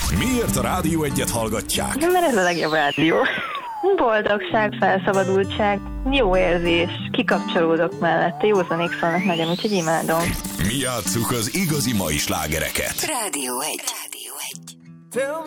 Miért a Rádió 1-et hallgatják? Mert ez a legjobb rádió. Boldogság, felszabadultság, jó érzés, kikapcsolódok mellette, józanék szólnak nagyon, úgyhogy imádom. Mi játsszuk az igazi mai slágereket. Rádió 1.